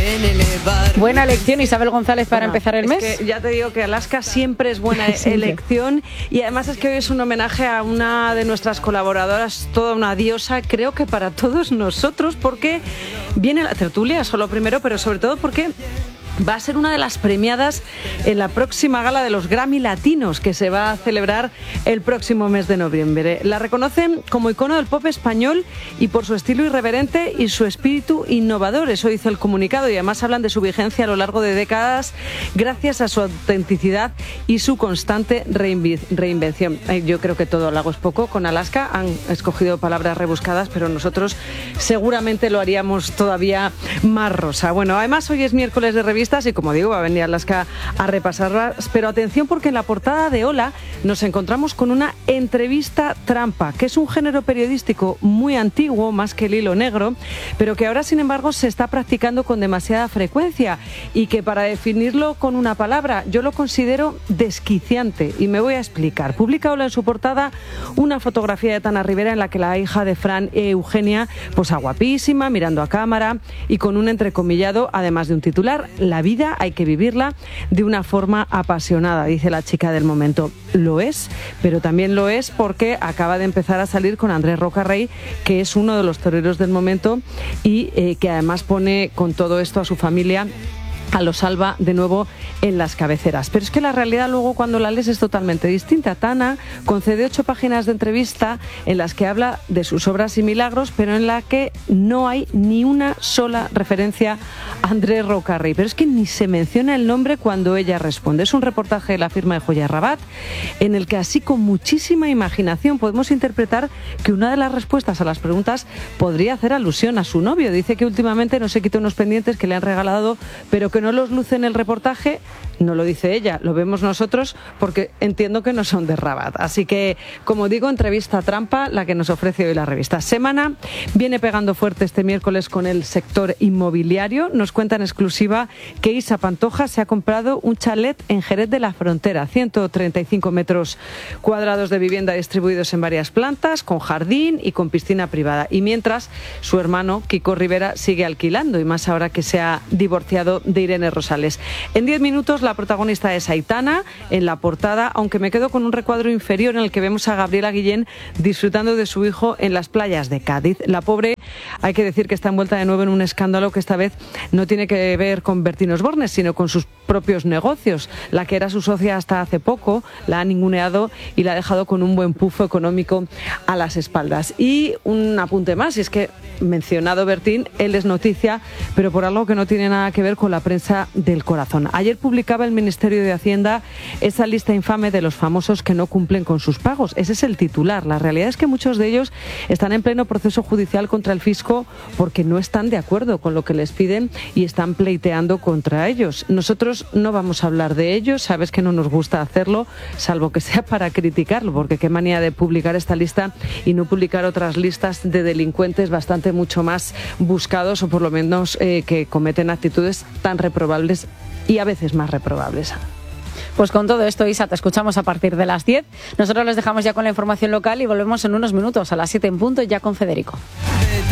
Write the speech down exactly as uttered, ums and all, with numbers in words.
en elevar. Buena elección, Isabel González, para Bueno, empezar el es mes. Que ya te digo que Alaska siempre es buena elección, y además es que hoy es un homenaje a una de nuestras colaboradoras, toda una diosa, creo que para todos nosotros, porque viene la tertulia, eso lo primero, pero sobre todo porque va a ser una de las premiadas en la próxima gala de los Grammy Latinos, que se va a celebrar el próximo mes de noviembre. La reconocen como icono del pop español y por su estilo irreverente y su espíritu innovador. Eso dice el comunicado, y además hablan de su vigencia a lo largo de décadas gracias a su autenticidad y su constante reinvi- reinvención. Yo creo que todo halago es poco. Con Alaska han escogido palabras rebuscadas, pero nosotros seguramente lo haríamos todavía más rosa. Bueno, además hoy es miércoles de revista, y como digo, va a venir Alaska a repasarlas, pero atención, porque en la portada de Hola nos encontramos con una entrevista trampa, que es un género periodístico muy antiguo, más que el hilo negro, pero que ahora, sin embargo, se está practicando con demasiada frecuencia, y que, para definirlo con una palabra, yo lo considero desquiciante, y me voy a explicar. Publica Hola en su portada una fotografía de Tana Rivera en la que la hija de Fran, Eugenia, posa guapísima, mirando a cámara y con un entrecomillado, además de un titular: la vida hay que vivirla de una forma apasionada, dice la chica del momento. Lo es, pero también lo es porque acaba de empezar a salir con Andrés Rocarrey, que es uno de los toreros del momento, y eh, que además pone con todo esto a su familia, a lo salva de nuevo en las cabeceras. Pero es que la realidad luego, cuando la lees, es totalmente distinta. Tana concede ocho páginas de entrevista en las que habla de sus obras y milagros, pero en la que no hay ni una sola referencia a Andrés Rocarrey. Pero es que ni se menciona el nombre cuando ella responde. Es un reportaje de la firma de Joya Rabat, en el que, así con muchísima imaginación, podemos interpretar que una de las respuestas a las preguntas podría hacer alusión a su novio. Dice que últimamente no se quita unos pendientes que le han regalado, pero que no los luce en el reportaje. No lo dice ella, lo vemos nosotros, porque entiendo que no son de Rabat. Así que, como digo, entrevista trampa la que nos ofrece hoy la revista. Semana viene pegando fuerte este miércoles con el sector inmobiliario. Nos cuenta en exclusiva que Isa Pantoja se ha comprado un chalet en Jerez de la Frontera, ciento treinta y cinco metros cuadrados de vivienda distribuidos en varias plantas, con jardín y con piscina privada. Y mientras, su hermano Kiko Rivera sigue alquilando, y más ahora que se ha divorciado de Irene Rosales. En diez minutos, la protagonista es Aitana en la portada, aunque me quedo con un recuadro inferior en el que vemos a Gabriela Guillén disfrutando de su hijo en las playas de Cádiz. La pobre, hay que decir que está envuelta de nuevo en un escándalo que esta vez no tiene que ver con Bertín Osborne, sino con sus propios negocios. La que era su socia hasta hace poco la ha ninguneado y la ha dejado con un buen pufo económico a las espaldas. Y un apunte más, y es que, mencionado Bertín, él es noticia, pero por algo que no tiene nada que ver con la prensa del corazón. Ayer publicaba el Ministerio de Hacienda esa lista infame de los famosos que no cumplen con sus pagos. Ese es el titular. La realidad es que muchos de ellos están en pleno proceso judicial contra el fisco porque no están de acuerdo con lo que les piden y están pleiteando contra ellos. Nosotros no vamos a hablar de ellos, sabes que no nos gusta hacerlo, salvo que sea para criticarlo, porque qué manía de publicar esta lista y no publicar otras listas de delincuentes bastante mucho más buscados, o por lo menos eh, que cometen actitudes tan reprobables y a veces más reprobables. Pues con todo esto, Isa, te escuchamos a partir de las diez. Nosotros les dejamos ya con la información local y volvemos en unos minutos a las siete en punto, ya con Federico.